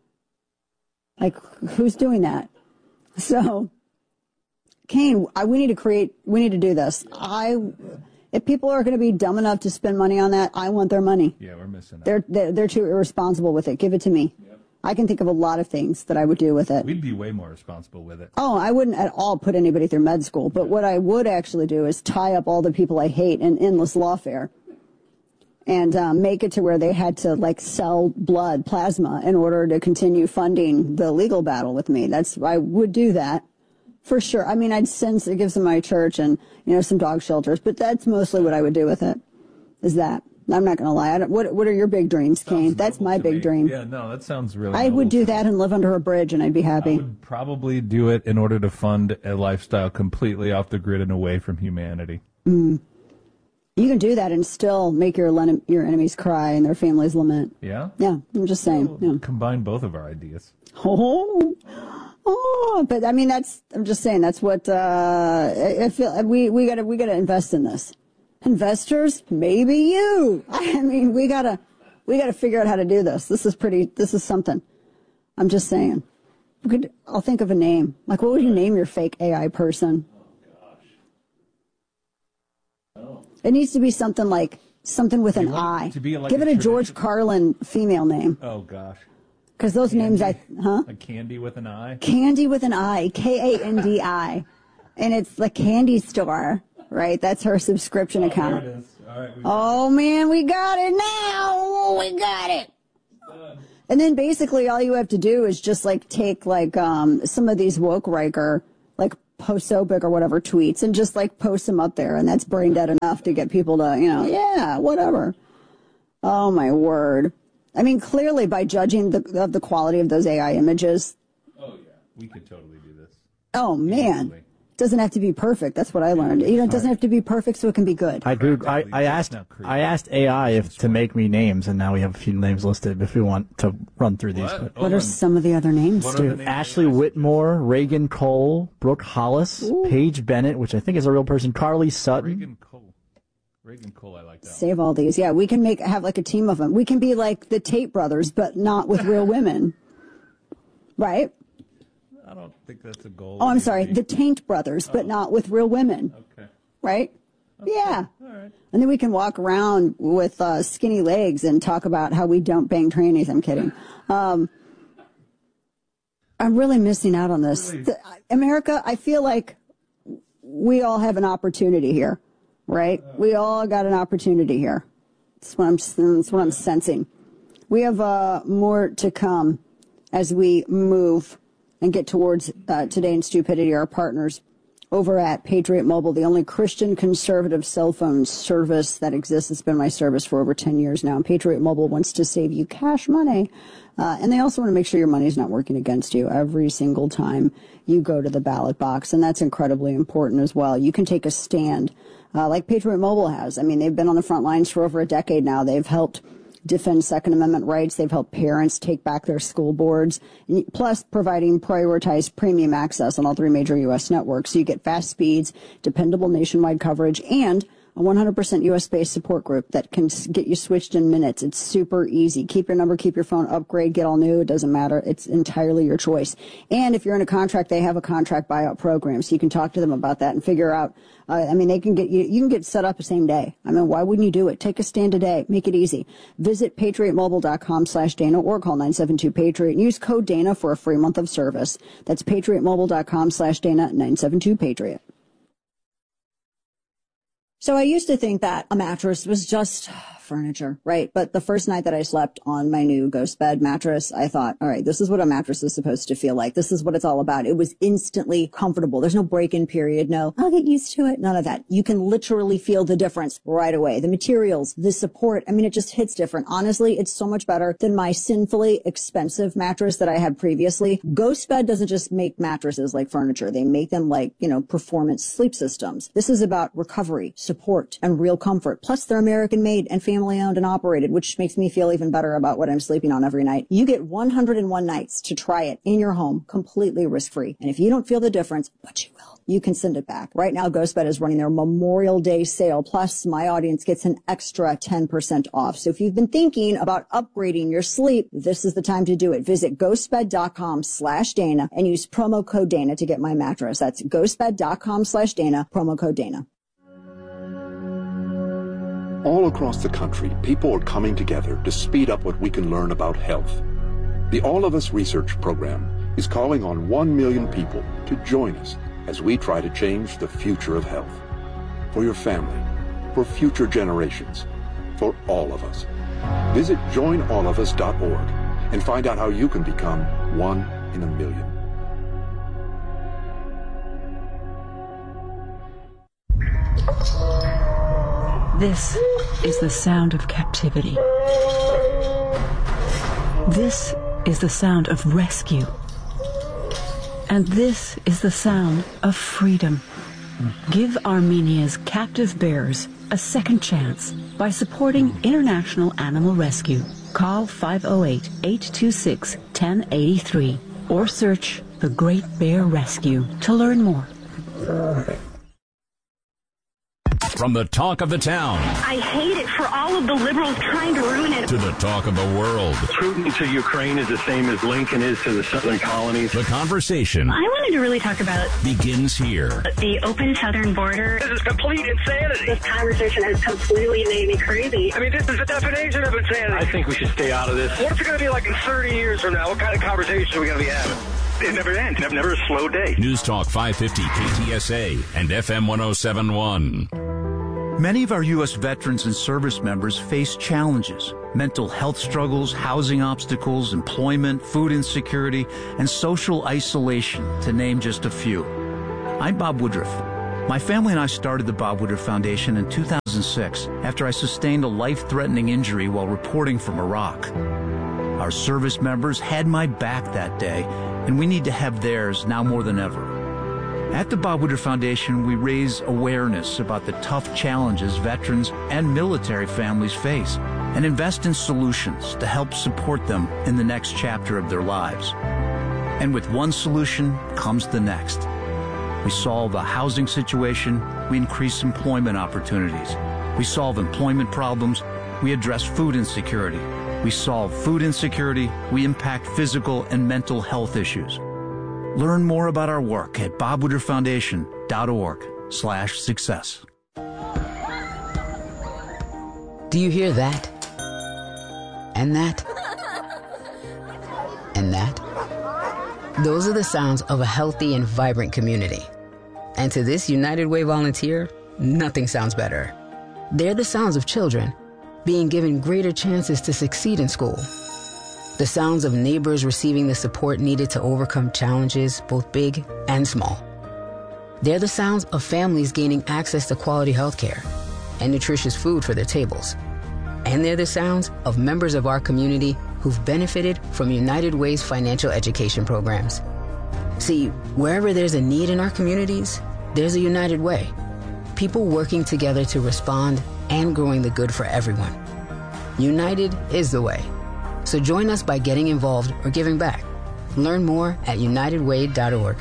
Like, who's doing that? So... Kane, I, we need to create, we need to do this. I, if people are going to be dumb enough to spend money on that, I want their money. Yeah, we're missing that. They're, they're, they're too irresponsible with it. Give it to me. Yep. I can think of a lot of things that I would do with it. We'd be way more responsible with it. Oh, I wouldn't at all put anybody through med school, but what I would actually do is tie up all the people I hate in endless lawfare and um, make it to where they had to like sell blood, plasma, in order to continue funding the legal battle with me. That's, I would do that. For sure. I mean, I'd send gifts to my church and, you know, some dog shelters, but that's mostly what I would do with it, is that. I'm not going to lie. I don't, what What are your big dreams, Kane? That's my big me. dream. Yeah, no, that sounds really I would do that and live under a bridge, and I'd be happy. I would probably do it in order to fund a lifestyle completely off the grid and away from humanity. Mm. You can do that and still make your your enemies cry and their families lament. Yeah? Yeah, I'm just saying. We'll yeah. Combine both of our ideas. Oh, oh, but I mean, that's, I'm just saying, that's what, uh, I feel, we, we gotta, we gotta invest in this. Investors, maybe you. I mean, we gotta, we gotta figure out how to do this. This is pretty, this is something. I'm just saying. We could, I'll think of a name. Like, what would you name your fake A I person? Oh, gosh. Oh. It needs to be something like Something with You an want I. it to be like Give a it a George tradition- Carlin female name. Oh, gosh. Because those names, I, huh? A candy with an eye? Candy with an I, K A N D I. And it's the candy store, right? That's her subscription Oh, account. there it is. All right, we Oh, man, we got it now. Oh, we got it. And then basically all you have to do is just like take like um, some of these woke Riker, like post-opic or whatever tweets and just like post them up there. And that's brain dead enough to get people to, you know, yeah, whatever. Oh, my word. I mean, clearly by judging the, of the quality of those A I images. Oh, yeah. We could totally do this. Oh, man. It doesn't have to be perfect. That's what I learned. You know, it doesn't have to be perfect so it can be good. I Goog- I, I asked I asked A I if to make me names, and now we have a few names listed if we want to run through these. What, what are some of the other names, Stu? Ashley Whitmore, Reagan Cole, Brooke Hollis, Ooh. Paige Bennett, which I think is a real person, Carly Sutton. Reagan Cole. Reagan Cole, I like that. Save all these. Yeah, we can make have like a team of them. We can be like the Tate brothers, but not with real women. Right? I don't think that's a goal. Oh, I'm sorry. The Taint brothers, but not with real women. Okay. Right? Okay. Yeah. All right. And then we can walk around with uh, skinny legs and talk about how we don't bang trannies. I'm kidding. Um, I'm really missing out on this. Really? The, America, I feel like we all have an opportunity here, right? Uh, we all got an opportunity here. That's what I'm, that's what I'm sensing. We have uh, more to come as we move and get towards uh, Today in Stupidity, our partners over at Patriot Mobile, the only Christian conservative cell phone service that exists. It's been my service for over ten years now. And Patriot Mobile wants to save you cash money. Uh, and they also want to make sure your money's not working against you every single time you go to the ballot box. And that's incredibly important as well. You can take a stand uh, like Patriot Mobile has. I mean, they've been on the front lines for over a decade now. They've helped defend Second Amendment rights. They've helped parents take back their school boards, plus providing prioritized premium access on all three major U S networks. So you get fast speeds, dependable nationwide coverage, and a one hundred percent U S-based support group that can get you switched in minutes. It's super easy. Keep your number, keep your phone, upgrade, get all new. It doesn't matter. It's entirely your choice. And if you're in a contract, they have a contract buyout program, so you can talk to them about that and figure out. Uh, I mean, they can get you. You can get set up the same day. I mean, why wouldn't you do it? Take a stand today. Make it easy. Visit patriotmobile.com slash Dana or call nine seven two Patriot and use code Dana for a free month of service. That's patriotmobile.com slash Dana nine seven two Patriot. So I used to think that a mattress was just furniture, right? But the first night that I slept on my new Ghost Bed mattress, I thought, all right, this is what a mattress is supposed to feel like. This is what it's all about. It was instantly comfortable. There's no break-in period. No, I'll get used to it. None of that. You can literally feel the difference right away. The materials, the support. I mean, it just hits different. Honestly, it's so much better than my sinfully expensive mattress that I had previously. Ghost Bed doesn't just make mattresses like furniture. They make them like, you know, performance sleep systems. This is about recovery, support, and real comfort. Plus, they're American made and family owned and operated, which makes me feel even better about what I'm sleeping on every night. You get one hundred one nights to try it in your home, completely risk-free. And if you don't feel the difference, but you will, you can send it back. Right now, GhostBed is running their Memorial Day sale. Plus, my audience gets an extra ten percent off. So if you've been thinking about upgrading your sleep, this is the time to do it. Visit ghostbed.com slash Dana and use promo code Dana to get my mattress. That's ghostbed.com slash Dana, promo code Dana. All across the country, people are coming together to speed up what we can learn about health. The All of Us Research Program is calling on one million people to join us as we try to change the future of health. For your family, for future generations, for all of us. Visit join all of us dot org and find out how you can become one in a million. This is the sound of captivity. This is the sound of rescue. And this is the sound of freedom. Give Armenia's captive bears a second chance by supporting International Animal Rescue. Call five oh eight, eight two six, one oh eight three or search The Great Bear Rescue to learn more. From the talk of the town. I hate it for all of the liberals trying to ruin it. To the talk of the world. Putin to Ukraine is the same as Lincoln is to the southern colonies. The conversation. I wanted to really talk about begins here. The open southern border. This is complete insanity. This conversation has completely made me crazy. I mean, this is the definition of insanity. I think we should stay out of this. What's it going to be like in thirty years from now? What kind of conversation are we going to be having? It never ends. Never, never a slow day. News Talk five fifty K T S A and F M one oh seven point one. Many of our U S veterans and service members face challenges: mental health struggles, housing obstacles, employment, food insecurity, and social isolation, to name just a few. I'm Bob Woodruff. My family and I started the Bob Woodruff Foundation in two thousand six after I sustained a life-threatening injury while reporting from Iraq. Our service members had my back that day, and we need to have theirs now more than ever. At the Bob Woodruff Foundation, we raise awareness about the tough challenges veterans and military families face and invest in solutions to help support them in the next chapter of their lives. And with one solution comes the next. We solve a housing situation, we increase employment opportunities. We solve employment problems, we address food insecurity. We solve food insecurity, we impact physical and mental health issues. Learn more about our work at bob woodruff foundation dot org slash success. Do you hear that? And that? And that? Those are the sounds of a healthy and vibrant community. And to this United Way volunteer, nothing sounds better. They're the sounds of children being given greater chances to succeed in school. The sounds of neighbors receiving the support needed to overcome challenges, both big and small. They're the sounds of families gaining access to quality health care and nutritious food for their tables. And they're the sounds of members of our community who've benefited from United Way's financial education programs. See, wherever there's a need in our communities, there's a United Way. People working together to respond and growing the good for everyone. United is the way. So join us by getting involved or giving back. Learn more at united way dot org.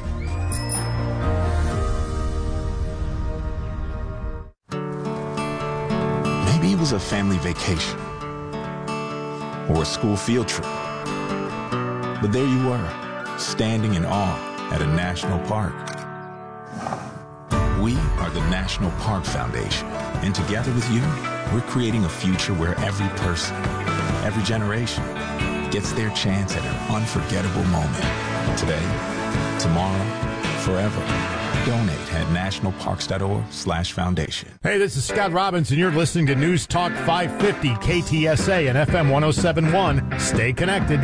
Maybe it was a family vacation or a school field trip. But there you were, standing in awe at a national park. We are the National Park Foundation, and together with you, we're creating a future where every person, every generation, gets their chance at an unforgettable moment. Today, tomorrow, forever. Donate at national parks dot org slash foundation. Hey, this is Scott Robbins, and you're listening to News Talk five fifty K T S A and F M one oh seven point one. Stay connected.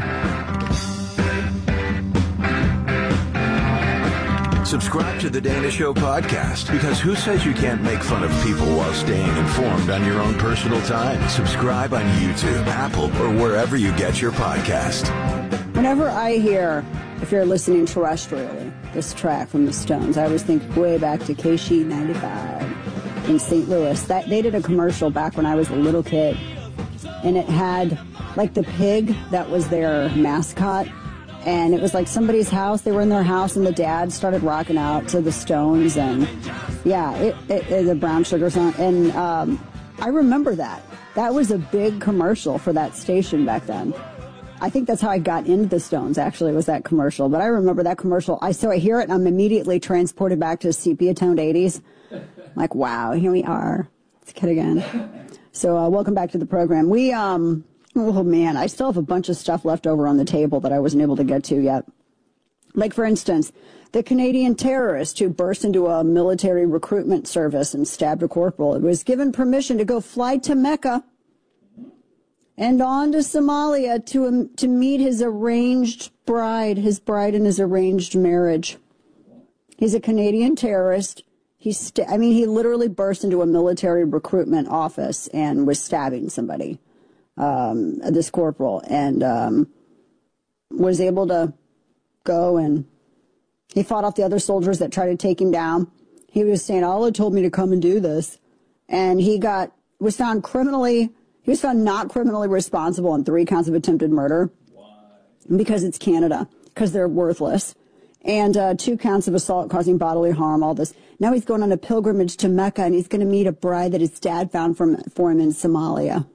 Subscribe to the Dana Show podcast, because who says you can't make fun of people while staying informed on your own personal time? Subscribe on YouTube, Apple, or wherever you get your podcast. Whenever I hear, if you're listening terrestrially, this track from the Stones, I always think way back to K S H E ninety-five in Saint Louis. That they did a commercial back when I was a little kid, and it had like the pig that was their mascot. And it was like somebody's house. They were in their house, and the dad started rocking out to the Stones, and yeah, it, it, it, the Brown Sugar song. And um, I remember that. That was a big commercial for that station back then. I think that's how I got into the Stones. Actually, was that commercial. But I remember that commercial. I so I hear it, and I'm immediately transported back to sepia-toned eighties. Like, wow, here we are. It's a kid again. So uh, welcome back to the program. We um. Oh, man, I still have a bunch of stuff left over on the table that I wasn't able to get to yet. Like, for instance, the Canadian terrorist who burst into a military recruitment service and stabbed a corporal was given permission to go fly to Mecca and on to Somalia to, um, to meet his arranged bride, his bride in his arranged marriage. He's a Canadian terrorist. He's st- I mean, he literally burst into a military recruitment office and was stabbing somebody. Um, this corporal, and um, was able to go, and he fought off the other soldiers that tried to take him down. He was saying, Allah told me to come and do this. And he got, was found criminally, he was found not criminally responsible on three counts of attempted murder. Why? Because it's Canada, because they're worthless. And uh, two counts of assault causing bodily harm, all this. Now he's going on a pilgrimage to Mecca, and he's going to meet a bride that his dad found from, for him in Somalia.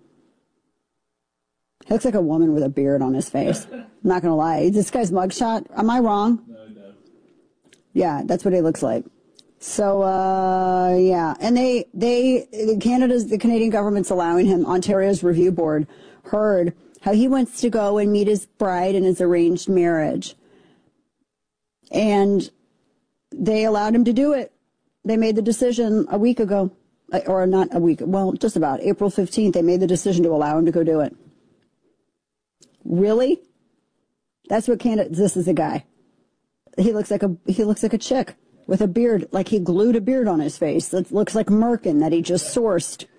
He looks like a woman with a beard on his face. I'm not going to lie. This guy's mugshot. Am I wrong? No, no. Yeah, that's what he looks like. So, uh, yeah. And they, they, Canada's, the Canadian government's allowing him, Ontario's review board heard how he wants to go and meet his bride in his arranged marriage. And they allowed him to do it. They made the decision a week ago, or not a week, well, just about April fifteenth, they made the decision to allow him to go do it. Really? That's what Canada, this is a guy. He looks like a, he looks like a chick with a beard, like he glued a beard on his face. That looks like Merkin that he just sourced